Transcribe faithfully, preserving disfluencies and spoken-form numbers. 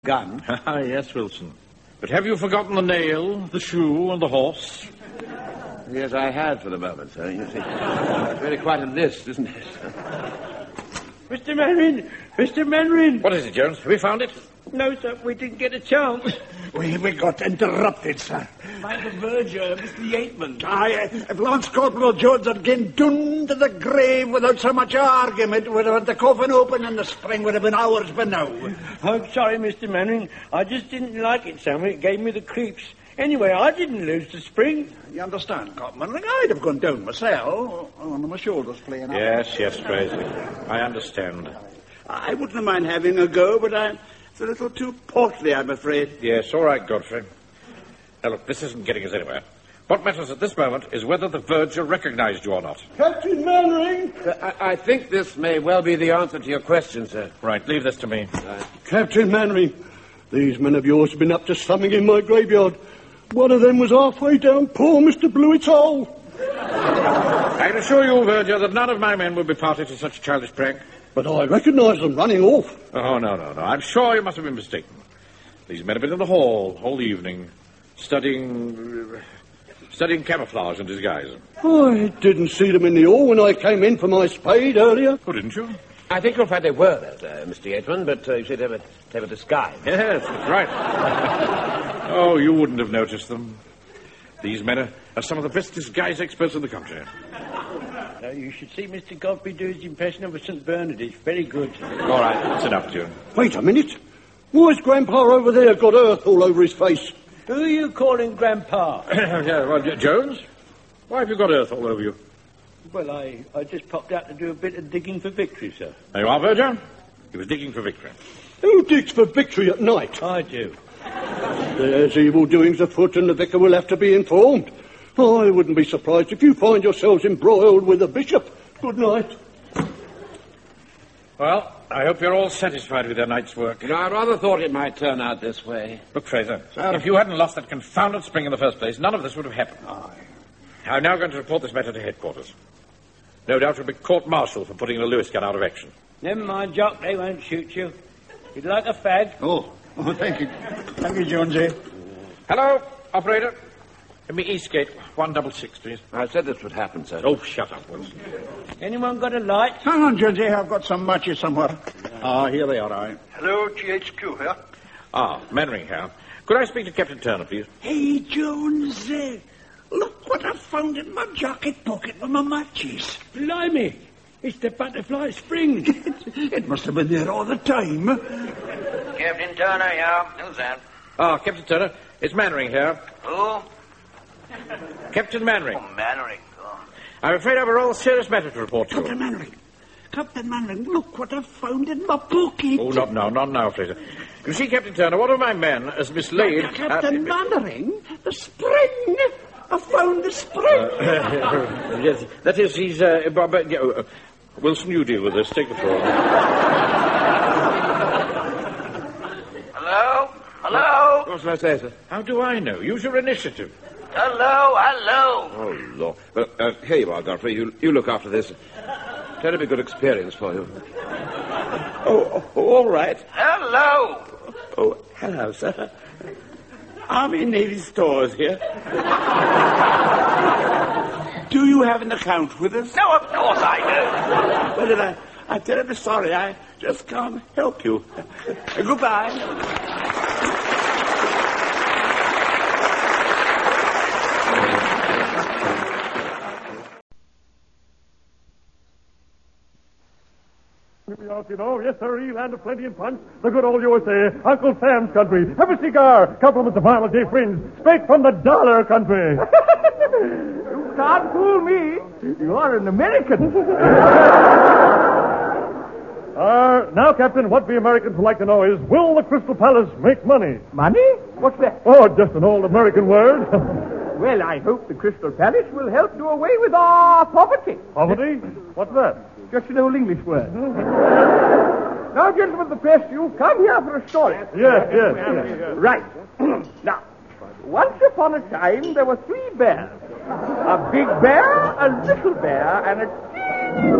Gun? Ah, yes, Wilson. But have you forgotten the nail, the shoe, and the horse? Yes, I had for the moment, sir. You see, it's really quite a list, isn't it? Mister Manring! Mister Manring! What is it, Jones? Have we found it? No, sir, we didn't get a chance. We, we got interrupted, sir. By the verger, Mister Yateman. Aye, if Lance Corporal Jones had gone down to the grave without so much argument, would have had the coffin open and the spring would have been ours by now. I'm sorry, Mister Manring. I just didn't like it, Sam. It gave me the creeps. Anyway, I didn't lose the spring. You understand, Copman? I'd have gone down myself. One of my shoulders playing up. Yes, yes, Fraser. I understand. I wouldn't mind having a go, but I'm a little too portly, I'm afraid. Yes, all right, Godfrey. Now, look, this isn't getting us anywhere. What matters at this moment is whether the verger recognized you or not. Captain Manring! I, I think this may well be the answer to your question, sir. Right, leave this to me. Right. Captain Manring, these men of yours have been up to something in my graveyard. One of them was halfway down poor Mister Blewett's hole. I can assure you, verger, that none of my men will be party to such a childish prank. But I recognise them running off. Oh, no, no, no. I'm sure you must have been mistaken. These men have been in the hall all the evening, studying... Uh, studying camouflage and disguise. I didn't see them in the hall when I came in for my spade earlier. Oh, didn't you? I think you'll find they were, uh, Mister Yateman, but uh, you should have a, have a disguise. Yes, that's right. Oh, you wouldn't have noticed them. These men are, are some of the best disguise experts in the country. Now, you should see Mister Godfrey do his impression of a Saint Bernard. It's very good. All right, that's enough, June. Wait a minute. Why's Grandpa over there got earth all over his face? Who are you calling Grandpa? yeah, well, J- Jones? Why have you got earth all over you? Well, I, I just popped out to do a bit of digging for victory, sir. There you are, Verger. He was digging for victory. Who digs for victory at night? I do. There's evil doings afoot and the vicar will have to be informed. Oh, I wouldn't be surprised if you find yourselves embroiled with the bishop. Good night. Well, I hope you're all satisfied with your night's work. You know, I rather thought it might turn out this way. Look, Fraser, if you hadn't lost that confounded spring in the first place, none of this would have happened. Aye. I'm now going to report this matter to headquarters. No doubt you'll be court-martialed for putting the Lewis gun out of action. Never mind, Jock, they won't shoot you. You'd like a fag? Oh, oh, thank you. Thank you, Jonesy. Hello, operator. Give me Eastgate, one double six, please. I said this would happen, sir. Oh, shut up, Wilson. Anyone got a light? Hang on, Jonesy. I've got some matches somewhere. Ah, here they are, aye. Hello, G H Q here. Ah, Manring here. Could I speak to Captain Turner, please? Hey, Jonesy. Look what I found in my jacket pocket with my matches. Blimey! It's the butterfly spring. It must have been there all the time. Captain Turner here. Who's that? Ah, Captain Turner, it's Manring here. Who? Captain Manring. Oh, Mannering. Oh. I'm afraid I have a rather serious matter to report to you. Captain Manring. Captain Manring, look what I found in my pocket. Oh, not now, not now, Fraser. You see, Captain Turner, one of my men has mislaid... Captain uh, Mannering, the spring. I found the spring. Uh, yes, that is, he's... Uh, but, but, uh, Wilson, you deal with this. Take the floor. Hello? Hello? What shall I say, sir? How do I know? Use your initiative. Hello? Hello? Oh, Lord. Well, uh, here you are, Godfrey. You, you look after this. Terribly good experience for you. Oh, oh, all right. Hello? Oh, hello, sir. Army and Navy stores here. Do you have an account with us? No, of course I do. Well, then I, I'm terribly sorry. I just can't help you. Goodbye. You know, yes, sir, land of plenty and punch. The good old U S A, Uncle Sam's country. Have a cigar. Compliments of Farmer J. Fringe. Straight from the dollar country. You can't fool me. You are an American. Uh, now, Captain, what we Americans would like to know is, will the Crystal Palace make money? Money? What's that? Oh, just an old American word. Well, I hope the Crystal Palace will help do away with our poverty. Poverty? What's that? Just an old English word. Now, gentlemen of the press, you've come here for a story. Yes, yes, yes. Right. Now, once upon a time, there were three bears. A big bear, a little bear, and a